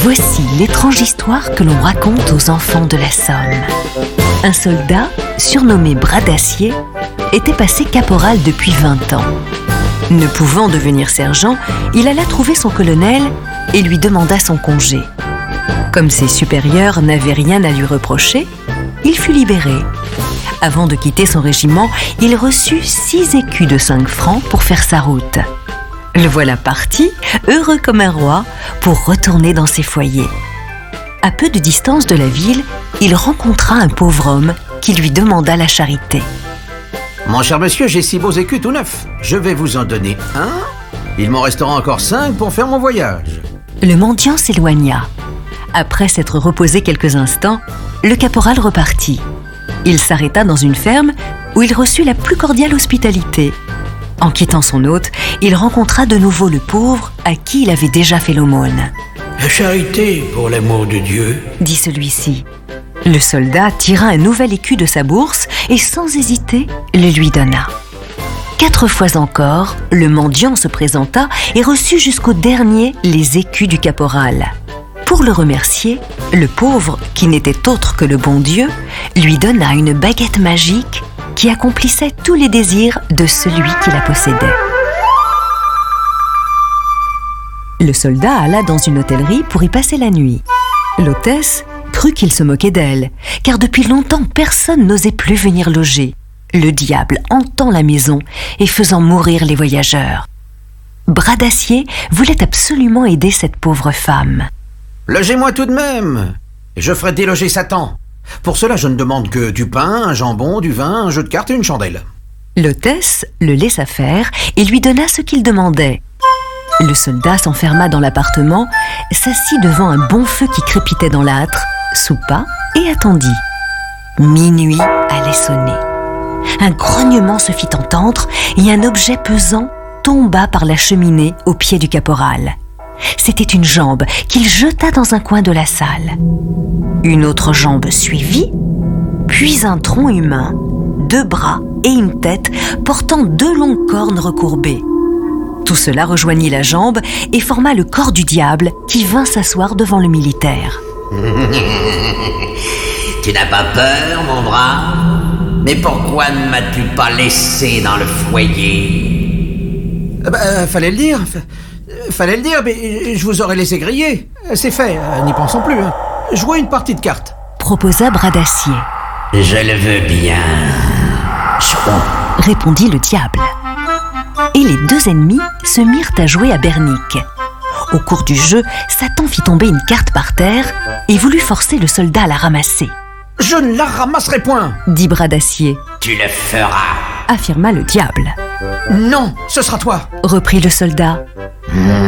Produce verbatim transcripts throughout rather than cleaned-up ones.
Voici l'étrange histoire que l'on raconte aux enfants de la Somme. Un soldat, surnommé Bras d'Acier, était passé caporal depuis vingt ans. Ne pouvant devenir sergent, il alla trouver son colonel et lui demanda son congé. Comme ses supérieurs n'avaient rien à lui reprocher, il fut libéré. Avant de quitter son régiment, il reçut six écus de cinq francs pour faire sa route. Le voilà parti, heureux comme un roi, pour retourner dans ses foyers. À peu de distance de la ville, il rencontra un pauvre homme qui lui demanda la charité. « Mon cher monsieur, j'ai six beaux écus tout neufs. Je vais vous en donner un. Il m'en restera encore cinq pour faire mon voyage. » Le mendiant s'éloigna. Après s'être reposé quelques instants, le caporal repartit. Il s'arrêta dans une ferme où il reçut la plus cordiale hospitalité. En quittant son hôte, il rencontra de nouveau le pauvre à qui il avait déjà fait l'aumône. « La charité, pour l'amour de Dieu !» dit celui-ci. Le soldat tira un nouvel écu de sa bourse et sans hésiter, le lui donna. Quatre fois encore, le mendiant se présenta et reçut jusqu'au dernier les écus du caporal. Pour le remercier, le pauvre, qui n'était autre que le bon Dieu, lui donna une baguette magique qui accomplissait tous les désirs de celui qui la possédait. Le soldat alla dans une hôtellerie pour y passer la nuit. L'hôtesse crut qu'il se moquait d'elle, car depuis longtemps personne n'osait plus venir loger, le diable hantant la maison et faisant mourir les voyageurs. Bras d'Acier voulait absolument aider cette pauvre femme. « Logez-moi tout de même, et je ferai déloger Satan. Pour cela, je ne demande que du pain, un jambon, du vin, un jeu de cartes et une chandelle. » L'hôtesse le laissa faire et lui donna ce qu'il demandait. Le soldat s'enferma dans l'appartement, s'assit devant un bon feu qui crépitait dans l'âtre, soupa et attendit. Minuit allait sonner. Un grognement se fit entendre et un objet pesant tomba par la cheminée au pied du caporal. C'était une jambe qu'il jeta dans un coin de la salle. Une autre jambe suivit, puis un tronc humain, deux bras et une tête portant deux longues cornes recourbées. Tout cela rejoignit la jambe et forma le corps du diable qui vint s'asseoir devant le militaire. « Tu n'as pas peur, mon brave? Mais pourquoi ne m'as-tu pas laissé dans le foyer ?» euh, bah, Fallait le dire. Fallait le dire, mais je vous aurais laissé griller. C'est fait, n'y pensons plus. Jouez une partie de cartes. Proposa Bras d'Acier. Je le veux bien. Jouons, répondit le diable. Et les deux ennemis se mirent à jouer à bernique. Au cours du jeu, Satan fit tomber une carte par terre et voulut forcer le soldat à la ramasser. « Je ne la ramasserai point !» dit Bras d'Acier. « Tu le feras !» affirma le diable. « Non, ce sera toi !» reprit le soldat. Mmh,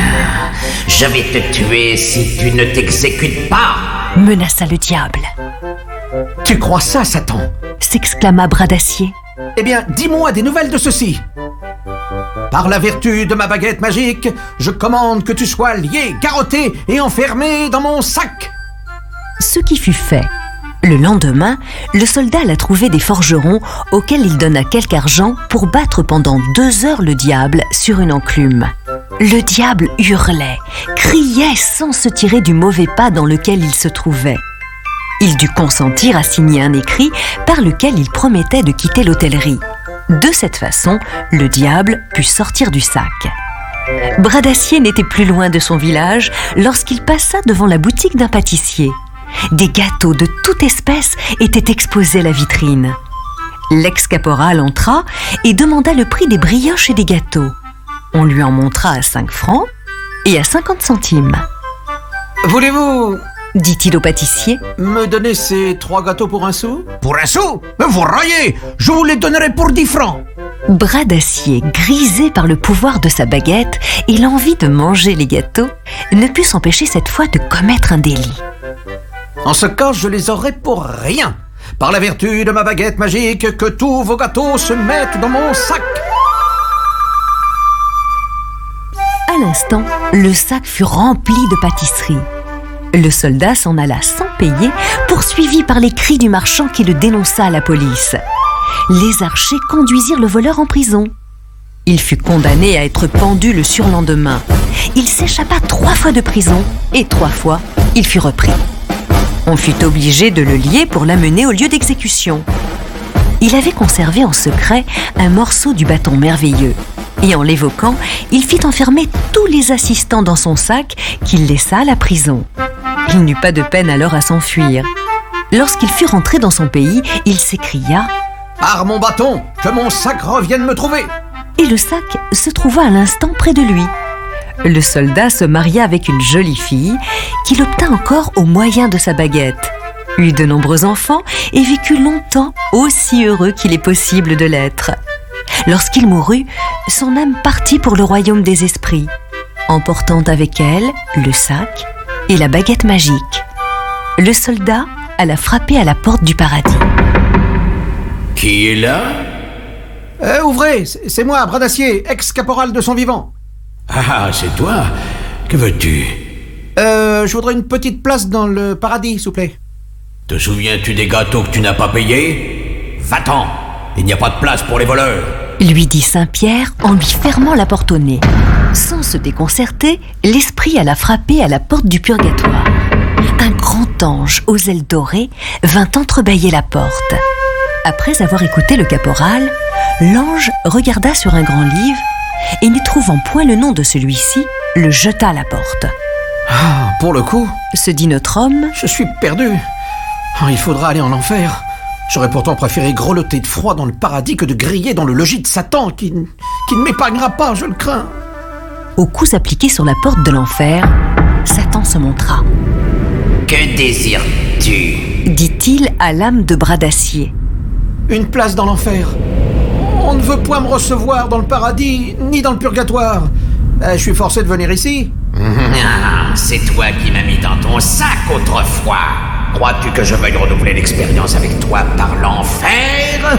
je vais te tuer si tu ne t'exécutes pas, menaça le diable. Tu crois ça, Satan? S'exclama Bras d'Acier. Eh bien, dis-moi des nouvelles de ceci. Par la vertu de ma baguette magique, je commande que tu sois lié, garrotté et enfermé dans mon sac. Ce qui fut fait. Le lendemain, le soldat alla trouver des forgerons auxquels il donna quelque argent pour battre pendant deux heures le diable sur une enclume. Le diable hurlait, criait sans se tirer du mauvais pas dans lequel il se trouvait. Il dut consentir à signer un écrit par lequel il promettait de quitter l'hôtellerie. De cette façon, le diable put sortir du sac. Bras d'Acier n'était plus loin de son village lorsqu'il passa devant la boutique d'un pâtissier. Des gâteaux de toute espèce étaient exposés à la vitrine. L'ex-caporal entra et demanda le prix des brioches et des gâteaux. On lui en montra à cinq francs et à cinquante centimes. « Voulez-vous, dit-il au pâtissier, me donner ces trois gâteaux pour un sou ?»« Pour un sou? Vous raillez! Je vous les donnerai pour dix francs !» Bras d'Acier, grisé par le pouvoir de sa baguette et l'envie de manger les gâteaux, ne put s'empêcher cette fois de commettre un délit. « En ce cas, je les aurai pour rien. Par la vertu de ma baguette magique, que tous vos gâteaux se mettent dans mon sac. » À l'instant, le sac fut rempli de pâtisseries. Le soldat s'en alla sans payer, poursuivi par les cris du marchand qui le dénonça à la police. Les archers conduisirent le voleur en prison. Il fut condamné à être pendu le surlendemain. Il s'échappa trois fois de prison et trois fois, il fut repris. On fut obligé de le lier pour l'amener au lieu d'exécution. Il avait conservé en secret un morceau du bâton merveilleux. Et en l'évoquant, il fit enfermer tous les assistants dans son sac qu'il laissa à la prison. Il n'eut pas de peine alors à s'enfuir. Lorsqu'il fut rentré dans son pays, il s'écria « Par mon bâton, que mon sac revienne me trouver !» Et le sac se trouva à l'instant près de lui. Le soldat se maria avec une jolie fille qu'il obtint encore au moyen de sa baguette, eut de nombreux enfants et vécut longtemps aussi heureux qu'il est possible de l'être. Lorsqu'il mourut, son âme partit pour le royaume des esprits, emportant avec elle le sac et la baguette magique. Le soldat alla frapper à la porte du paradis. Qui est là? Euh, ouvrez, c'est moi, bras d'acier, ex-caporal de son vivant. Ah, c'est toi? Que veux-tu? Euh, je voudrais une petite place dans le paradis, s'il vous plaît. Te souviens-tu des gâteaux que tu n'as pas payés? Va-t'en! Il n'y a pas de place pour les voleurs! Lui dit Saint-Pierre en lui fermant la porte au nez. Sans se déconcerter, l'esprit alla frapper à la porte du purgatoire. Un grand ange aux ailes dorées vint entrebâiller la porte. Après avoir écouté le caporal, l'ange regarda sur un grand livre et, n'y trouvant point le nom de celui-ci, le jeta à la porte. Ah, pour le coup, se dit notre homme, je suis perdu. Ah, il faudra aller en enfer. J'aurais pourtant préféré grelotter de froid dans le paradis que de griller dans le logis de Satan qui, qui ne m'épargnera pas, je le crains. Aux coups appliqués sur la porte de l'enfer, Satan se montra. « Que désires-tu » dit-il à l'âme de bras d'acier. Une place dans l'enfer. On ne veut point me recevoir dans le paradis, ni dans le purgatoire. Euh, je suis forcé de venir ici. Ah, c'est toi qui m'as mis dans ton sac autrefois. Crois-tu que je veuille renouveler l'expérience avec toi par l'enfer?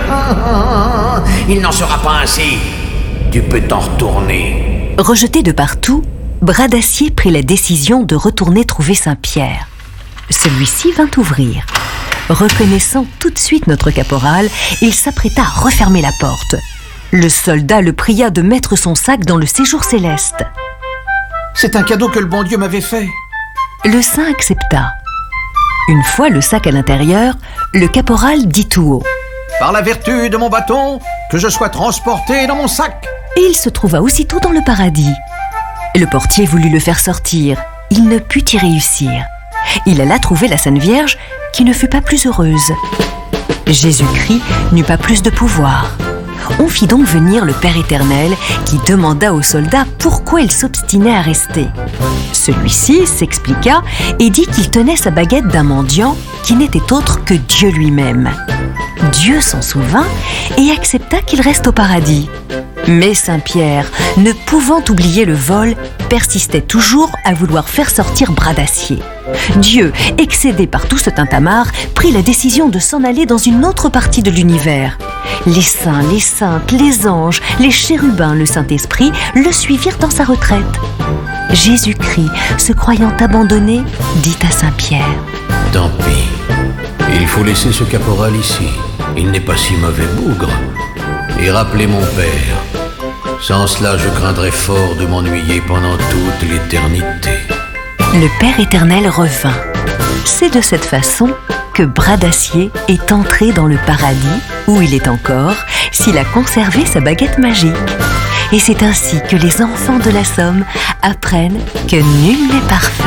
Il n'en sera pas ainsi. Tu peux t'en retourner. Rejeté de partout, Bras d'acier prit la décision de retourner trouver Saint-Pierre. Celui-ci vint ouvrir. Reconnaissant tout de suite notre caporal, il s'apprêta à refermer la porte. Le soldat le pria de mettre son sac dans le séjour céleste. C'est un cadeau que le bon Dieu m'avait fait. Le saint accepta. Une fois le sac à l'intérieur, le caporal dit tout haut. Par la vertu de mon bâton, que je sois transporté dans mon sac. Et il se trouva aussitôt dans le paradis. Le portier voulut le faire sortir. Il ne put y réussir. Il alla trouver la Sainte Vierge, qui ne fut pas plus heureuse. Jésus-Christ n'eut pas plus de pouvoir. On fit donc venir le Père éternel, qui demanda au soldat pourquoi il s'obstinait à rester. Celui-ci s'expliqua et dit qu'il tenait sa baguette d'un mendiant qui n'était autre que Dieu lui-même. Dieu s'en souvint et accepta qu'il reste au paradis. Mais Saint-Pierre, ne pouvant oublier le vol, persistait toujours à vouloir faire sortir Bras d'acier. Dieu, excédé par tout ce tintamarre, prit la décision de s'en aller dans une autre partie de l'univers. Les saints, les saintes, les anges, les chérubins, le Saint-Esprit le suivirent dans sa retraite. Jésus-Christ, se croyant abandonné, dit à Saint-Pierre : « Tant pis, il faut laisser ce caporal ici. Il n'est pas si mauvais bougre. Et rappelez mon père. Sans cela, je craindrais fort de m'ennuyer pendant toute l'éternité. » Le Père éternel revint. C'est de cette façon que Bras d'acier est entré dans le paradis, où il est encore, s'il a conservé sa baguette magique. Et c'est ainsi que les enfants de la Somme apprennent que nul n'est parfait.